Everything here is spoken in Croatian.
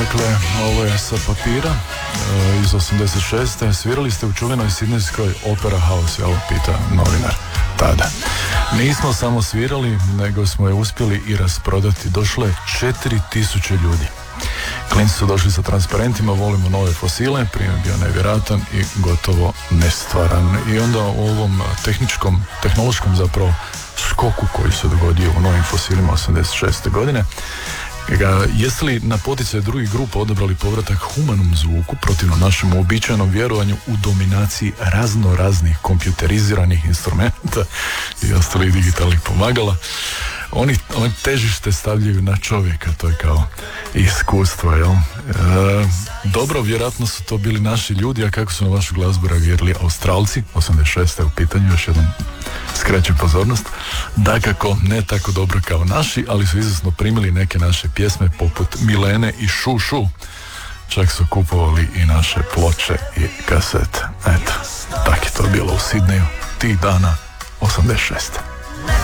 Dakle, ovo je sa papira iz 86. Svirali ste u čuvenoj sidnejskoj Opera House, ovo pita novinar tada. Nismo samo svirali, nego smo je uspjeli i rasprodati. Došlo je 4000 ljudi. Klinci su došli sa transparentima, volimo nove fosile, prijem je bio nevjerojatan i gotovo nestvaran. I onda u ovom tehnološkom zapravo skoku koji se dogodio u novim fosilima 86. godine, jeste li na poticaj drugih grupa odabrali povratak humanom zvuku protivno našem uobičajenom vjerovanju u dominaciji raznih kompjuteriziranih instrumenta i ostalih digitalnih pomagala? Oni težište stavljaju na čovjeka, to je kao iskustvo, jel? Dobro, vjerojatno su to bili naši ljudi, a kako su na vašu glazbu reagirali Australci, 86. u pitanju, još jednom skrećem pozornost. Dakako, ne tako dobro kao naši, ali su izvrsno primili neke naše pjesme poput Milene i Šu Šu. Čak su kupovali i naše ploče i kasete. Eto, tak je to bilo u Sidneju tih dana 86.